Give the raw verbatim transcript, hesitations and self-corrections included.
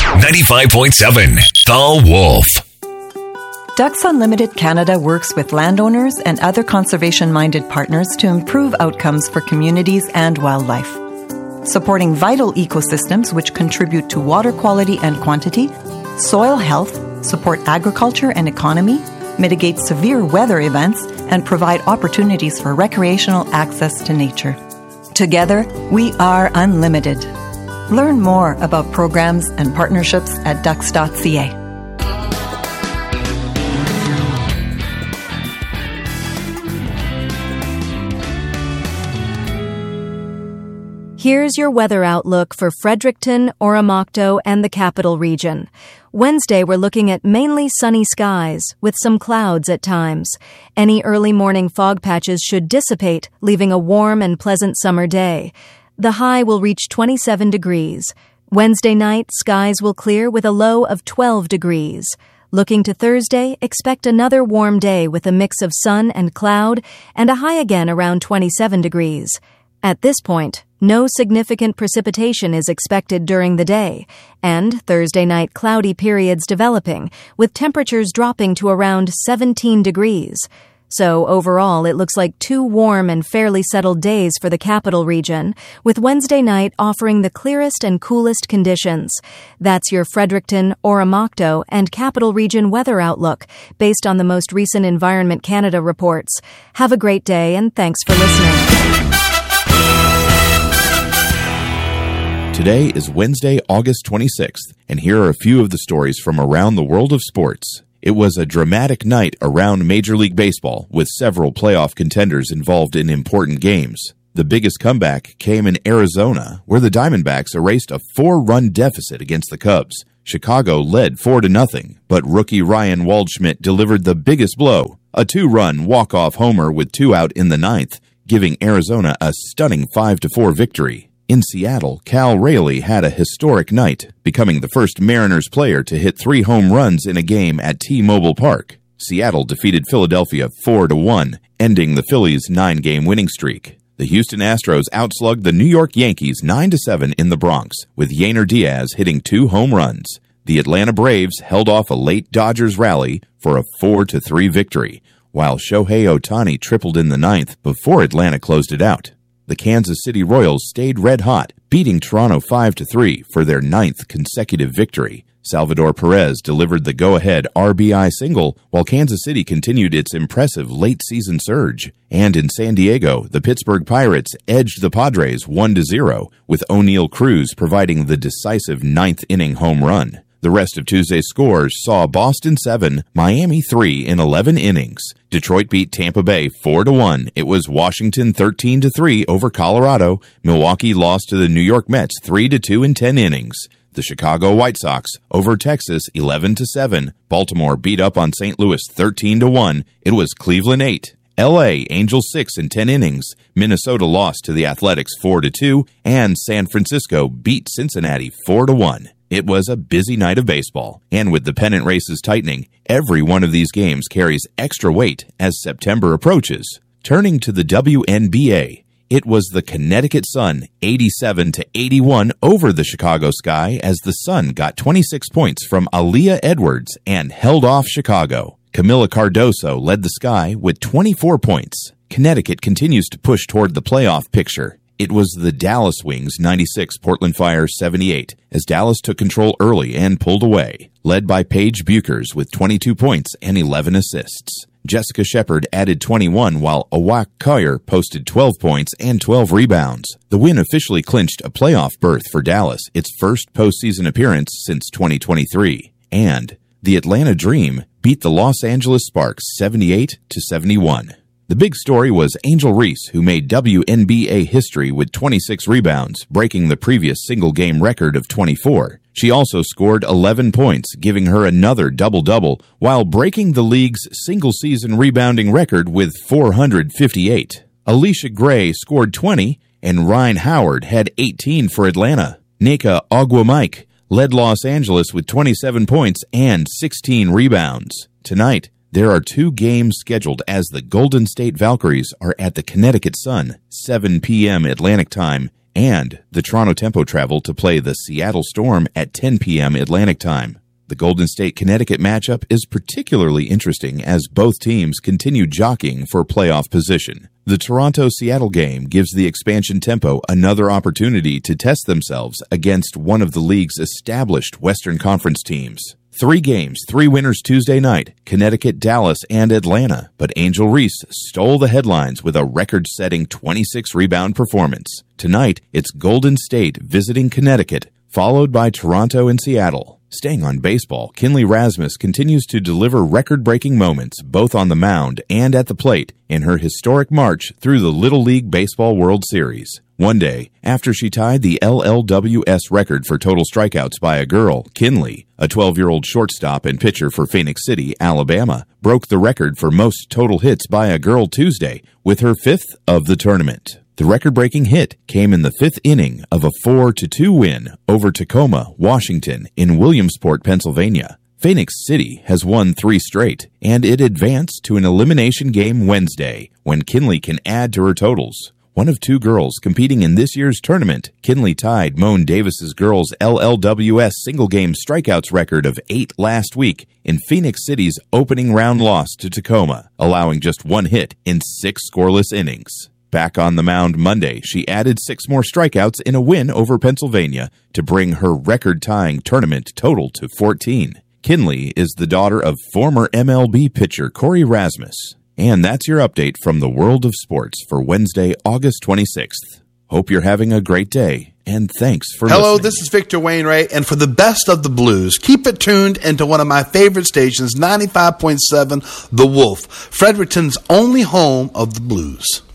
ninety-five point seven The Wolf. Ducks Unlimited Canada works with landowners and other conservation-minded partners to improve outcomes for communities and wildlife. Supporting vital ecosystems which contribute to water quality and quantity, soil health, support agriculture and economy, mitigate severe weather events, and provide opportunities for recreational access to nature. Together, we are unlimited. Learn more about programs and partnerships at ducks dot c a. Here's your weather outlook for Fredericton, Oromocto, and the Capital Region. Wednesday, we're looking at mainly sunny skies, with some clouds at times. Any early morning fog patches should dissipate, leaving a warm and pleasant summer day. The high will reach twenty-seven degrees. Wednesday night, skies will clear with a low of twelve degrees. Looking to Thursday, expect another warm day with a mix of sun and cloud, and a high again around twenty-seven degrees. At this point, no significant precipitation is expected during the day, and Thursday night cloudy periods developing, with temperatures dropping to around seventeen degrees. So overall, it looks like two warm and fairly settled days for the Capital Region, with Wednesday night offering the clearest and coolest conditions. That's your Fredericton, Oromocto, and Capital Region weather outlook, based on the most recent Environment Canada reports. Have a great day, and thanks for listening. Today is Wednesday, August twenty-sixth, and here are a few of the stories from around the world of sports. It was a dramatic night around Major League Baseball, with several playoff contenders involved in important games. The biggest comeback came in Arizona, where the Diamondbacks erased a four-run deficit against the Cubs. Chicago led four to nothing, but rookie Ryan Waldschmidt delivered the biggest blow, a two-run walk-off homer with two out in the ninth, giving Arizona a stunning five to four victory. In Seattle, Cal Raleigh had a historic night, becoming the first Mariners player to hit three home runs in a game at T-Mobile Park. Seattle defeated Philadelphia four to one, ending the Phillies' nine-game winning streak. The Houston Astros outslugged the New York Yankees nine to seven in the Bronx, with Yainer Diaz hitting two home runs. The Atlanta Braves held off a late Dodgers rally for a four to three victory, while Shohei Ohtani tripled in the ninth before Atlanta closed it out. The Kansas City Royals stayed red-hot, beating Toronto five to three for their ninth consecutive victory. Salvador Perez delivered the go-ahead R B I single, while Kansas City continued its impressive late-season surge. And in San Diego, the Pittsburgh Pirates edged the Padres one to zero, with O'Neal Cruz providing the decisive ninth-inning home run. The rest of Tuesday's scores saw Boston seven, Miami three in eleven innings. Detroit beat Tampa Bay four to one. It was Washington thirteen to three over Colorado. Milwaukee lost to the New York Mets three to two in ten innings. The Chicago White Sox over Texas eleven to seven. Baltimore beat up on Saint Louis thirteen to one. It was Cleveland eight. L A Angels six in ten innings. Minnesota lost to the Athletics four to two, and San Francisco beat Cincinnati four to one. It was a busy night of baseball, and with the pennant races tightening, every one of these games carries extra weight as September approaches. Turning to the W N B A, it was the Connecticut Sun eighty-seven to eighty-one over the Chicago Sky as the Sun got twenty-six points from Aaliyah Edwards and held off Chicago. Camila Cardoso led the Sky with twenty-four points. Connecticut continues to push toward the playoff picture. It was the Dallas Wings ninety-six, Portland Fire seventy-eight, as Dallas took control early and pulled away, led by Paige Buchers with twenty-two points and eleven assists. Jessica Shepard added twenty-one, while Awak Coyer posted twelve points and twelve rebounds. The win officially clinched a playoff berth for Dallas, its first postseason appearance since twenty twenty-three. And the Atlanta Dream beat the Los Angeles Sparks seventy-eight to seventy-one. The big story was Angel Reese, who made W N B A history with twenty-six rebounds, breaking the previous single-game record of twenty-four. She also scored eleven points, giving her another double-double, while breaking the league's single-season rebounding record with four hundred fifty-eight. Alicia Gray scored twenty, and Ryan Howard had eighteen for Atlanta. Nneka Ogwumike led Los Angeles with twenty-seven points and sixteen rebounds. Tonight, there are two games scheduled as the Golden State Valkyries are at the Connecticut Sun, seven p.m. Atlantic Time, And the Toronto Tempo travel to play the Seattle Storm at ten p.m. Atlantic Time. The Golden State-Connecticut matchup is particularly interesting as both teams continue jockeying for playoff position. The Toronto-Seattle game gives the expansion Tempo another opportunity to test themselves against one of the league's established Western Conference teams. Three games, three winners Tuesday night, Connecticut, Dallas, and Atlanta. But Angel Reese stole the headlines with a record-setting twenty-six rebound performance. Tonight, it's Golden State visiting Connecticut, followed by Toronto and Seattle. Staying on baseball, Kinley Rasmus continues to deliver record-breaking moments both on the mound and at the plate in her historic march through the Little League Baseball World Series. One day, after she tied the L L W S record for total strikeouts by a girl, Kinley, a twelve-year-old shortstop and pitcher for Phoenix City, Alabama, broke the record for most total hits by a girl Tuesday with her fifth of the tournament. The record-breaking hit came in the fifth inning of a four to two win over Tacoma, Washington, in Williamsport, Pennsylvania. Phoenix City has won three straight, and it advanced to an elimination game Wednesday, when Kinley can add to her totals. One of two girls competing in this year's tournament, Kinley tied Moan Davis's girls' L L W S single-game strikeouts record of eight last week in Phoenix City's opening round loss to Tacoma, allowing just one hit in six scoreless innings. Back on the mound Monday, she added six more strikeouts in a win over Pennsylvania to bring her record-tying tournament total to fourteen. Kinley is the daughter of former M L B pitcher Corey Rasmus. And that's your update from the world of sports for Wednesday, August twenty-sixth. Hope you're having a great day, and thanks for Hello, listening. this is Victor Wainwright, and for the best of the blues, keep it tuned into one of my favorite stations, ninety-five point seven The Wolf, Fredericton's only home of the blues.